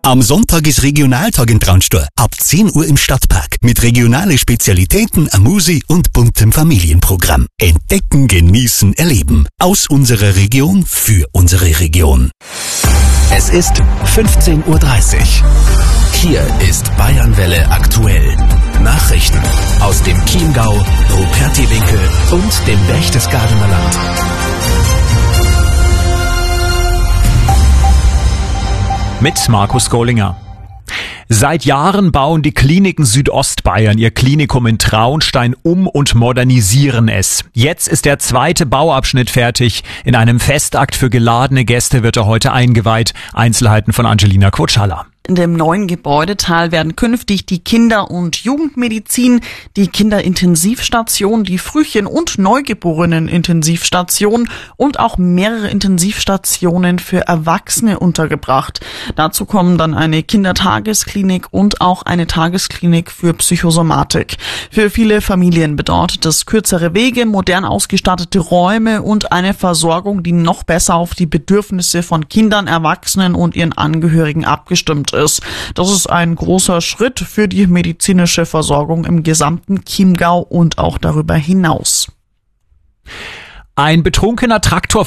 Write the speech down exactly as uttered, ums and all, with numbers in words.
Am Sonntag ist Regionaltag in Traunstein. Ab zehn Uhr im Stadtpark. Mit regionalen Spezialitäten, Amusi und buntem Familienprogramm. Entdecken, genießen, erleben. Aus unserer Region für unsere Region. Es ist fünfzehn Uhr dreißig. Hier ist Bayernwelle aktuell. Nachrichten aus dem Chiemgau, Rupertiwinkel und dem Berchtesgadener Land. Mit Markus Gollinger. Seit Jahren bauen die Kliniken Südostbayern ihr Klinikum in Traunstein um und modernisieren es. Jetzt ist der zweite Bauabschnitt fertig. In einem Festakt für geladene Gäste wird er heute eingeweiht. Einzelheiten von Angelina Quotschalla. In dem neuen Gebäudeteil werden künftig die Kinder- und Jugendmedizin, die Kinderintensivstation, die Frühchen- und Neugeborenen-Intensivstation und auch mehrere Intensivstationen für Erwachsene untergebracht. Dazu kommen dann eine Kindertagesklinik und auch eine Tagesklinik für Psychosomatik. Für viele Familien bedeutet das kürzere Wege, modern ausgestattete Räume und eine Versorgung, die noch besser auf die Bedürfnisse von Kindern, Erwachsenen und ihren Angehörigen abgestimmt ist. Das ist ein großer Schritt für die medizinische Versorgung im gesamten Chiemgau und auch darüber hinaus. Ein betrunkener Traktor